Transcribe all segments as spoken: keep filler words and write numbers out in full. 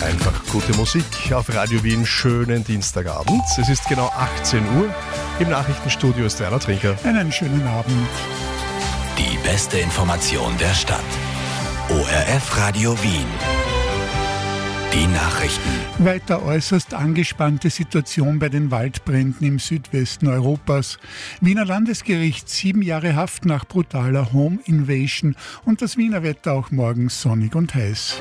Einfach gute Musik auf Radio Wien. Schönen Dienstagabend. Es ist genau achtzehn Uhr. Im Nachrichtenstudio ist Werner Trinker. Einen schönen Abend. Die beste Information der Stadt. O R F Radio Wien. Die Nachrichten. Weiter äußerst angespannte Situation bei den Waldbränden im Südwesten Europas. Wiener Landesgericht sieben Jahre Haft nach brutaler Home Invasion und das Wiener Wetter auch morgen sonnig und heiß.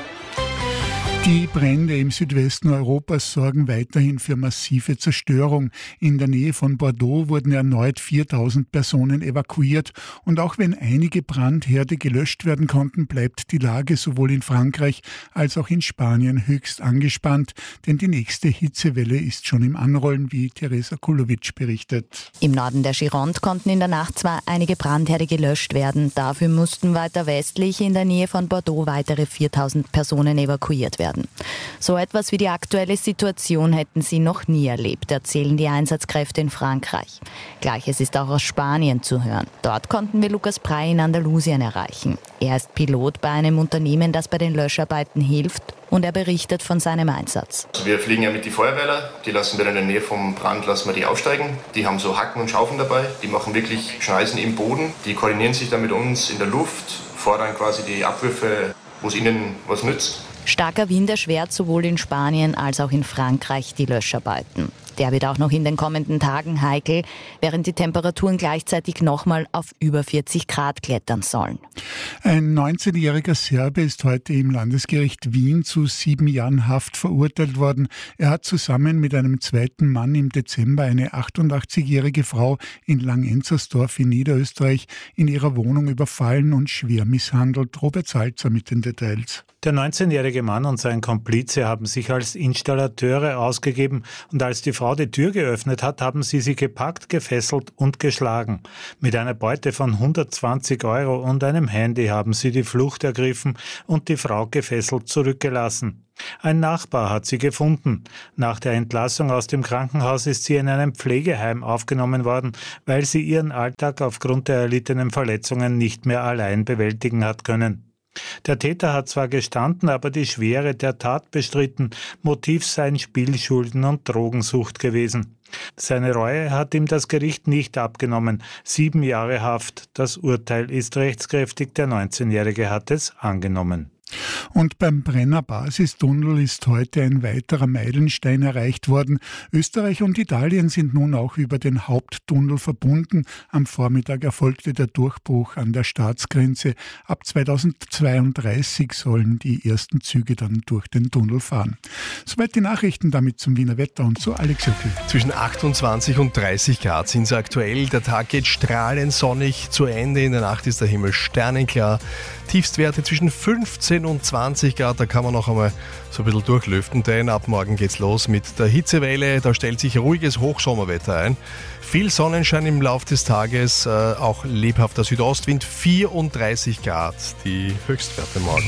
Die Brände im Südwesten Europas sorgen weiterhin für massive Zerstörung. In der Nähe von Bordeaux wurden erneut viertausend Personen evakuiert. Und auch wenn einige Brandherde gelöscht werden konnten, bleibt die Lage sowohl in Frankreich als auch in Spanien höchst angespannt. Denn die nächste Hitzewelle ist schon im Anrollen, wie Teresa Kulovic berichtet. Im Norden der Gironde konnten in der Nacht zwar einige Brandherde gelöscht werden. Dafür mussten weiter westlich in der Nähe von Bordeaux weitere viertausend Personen evakuiert werden. So etwas wie die aktuelle Situation hätten sie noch nie erlebt, erzählen die Einsatzkräfte in Frankreich. Gleiches ist auch aus Spanien zu hören. Dort konnten wir Lukas Prey in Andalusien erreichen. Er ist Pilot bei einem Unternehmen, das bei den Löscharbeiten hilft, und er berichtet von seinem Einsatz. Also wir fliegen ja mit die Feuerwehrler, die lassen wir in der Nähe vom Brand, lassen wir die aufsteigen. Die haben so Hacken und Schaufeln dabei, die machen wirklich Schneisen im Boden. Die koordinieren sich dann mit uns in der Luft, fordern quasi die Abwürfe, wo es ihnen was nützt. Starker Wind erschwert sowohl in Spanien als auch in Frankreich die Löscharbeiten. Der wird auch noch in den kommenden Tagen heikel, während die Temperaturen gleichzeitig nochmal auf über vierzig Grad klettern sollen. Ein neunzehnjähriger Serbe ist heute im Landesgericht Wien zu sieben Jahren Haft verurteilt worden. Er hat zusammen mit einem zweiten Mann im Dezember eine achtundachtzigjährige Frau in Langenzersdorf in Niederösterreich in ihrer Wohnung überfallen und schwer misshandelt. Robert Salzer mit den Details. Der neunzehnjährige Mann und sein Komplize haben sich als Installateure ausgegeben und als die Frau die Tür geöffnet hat, haben sie sie gepackt, gefesselt und geschlagen. Mit einer Beute von hundertzwanzig Euro und einem Handy haben sie die Flucht ergriffen und die Frau gefesselt zurückgelassen. Ein Nachbar hat sie gefunden. Nach der Entlassung aus dem Krankenhaus ist sie in einem Pflegeheim aufgenommen worden, weil sie ihren Alltag aufgrund der erlittenen Verletzungen nicht mehr allein bewältigen hat können. Der Täter hat zwar gestanden, aber die Schwere der Tat bestritten. Motiv seien Spielschulden und Drogensucht gewesen. Seine Reue hat ihm das Gericht nicht abgenommen. Sieben Jahre Haft. Das Urteil ist rechtskräftig. Der neunzehnjährige hat es angenommen. Und beim Brenner Basistunnel ist heute ein weiterer Meilenstein erreicht worden. Österreich und Italien sind nun auch über den Haupttunnel verbunden. Am Vormittag erfolgte der Durchbruch an der Staatsgrenze. Ab zweitausendzweiunddreißig sollen die ersten Züge dann durch den Tunnel fahren. Soweit die Nachrichten, damit zum Wiener Wetter und zu Alex Jöckel. Zwischen achtundzwanzig und dreißig Grad sind es aktuell. Der Tag geht strahlend sonnig zu Ende. In der Nacht ist der Himmel sternenklar. Tiefstwerte zwischen fünfzehn und zwanzig Grad, da kann man noch einmal so ein bisschen durchlüften, denn ab morgen geht's los mit der Hitzewelle. Da stellt sich ruhiges Hochsommerwetter ein. Viel Sonnenschein im Laufe des Tages, äh, auch lebhafter Südostwind, vierunddreißig Grad, die Höchstwerte morgen.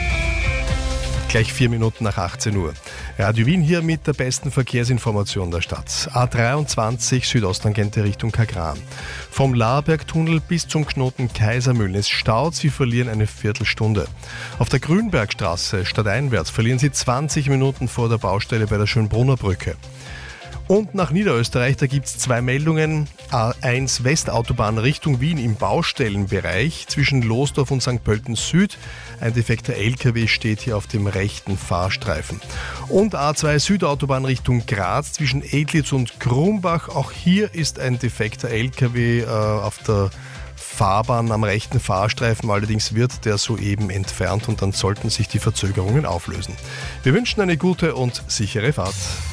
Gleich vier Minuten nach achtzehn Uhr. Radio Wien hier mit der besten Verkehrsinformation der Stadt. A dreiundzwanzig Südosttangente Richtung Kagran. Vom Laarbergtunnel bis zum Knoten Kaisermühlen. Es staut, Sie verlieren eine Viertelstunde. Auf der Grünbergstraße stadteinwärts verlieren Sie zwanzig Minuten vor der Baustelle bei der Schönbrunner Brücke. Und nach Niederösterreich, da gibt es zwei Meldungen. A eins Westautobahn Richtung Wien im Baustellenbereich zwischen Losdorf und Sankt Pölten Süd. Ein defekter L K W steht hier auf dem rechten Fahrstreifen. Und A zwei Südautobahn Richtung Graz zwischen Edlitz und Krumbach. Auch hier ist ein defekter L K W äh, auf der Fahrbahn am rechten Fahrstreifen. Allerdings wird der soeben entfernt und dann sollten sich die Verzögerungen auflösen. Wir wünschen eine gute und sichere Fahrt.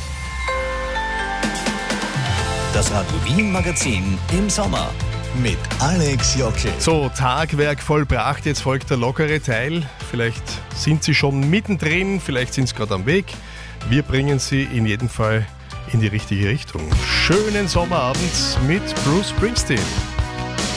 Das Radio Wien Magazin im Sommer mit Alex Jöckel. So, Tagwerk vollbracht, jetzt folgt der lockere Teil. Vielleicht sind Sie schon mittendrin, vielleicht sind Sie gerade am Weg. Wir bringen Sie in jedem Fall in die richtige Richtung. Schönen Sommerabend mit Bruce Springsteen.